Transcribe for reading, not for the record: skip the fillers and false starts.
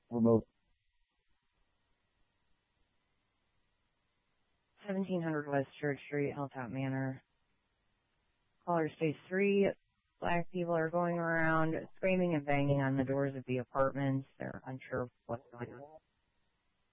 remote. 1700 West Church Street, Hilltop Manor. Caller stage 3. Black people are going around screaming and banging on the doors of the apartments. They're unsure of what's going on.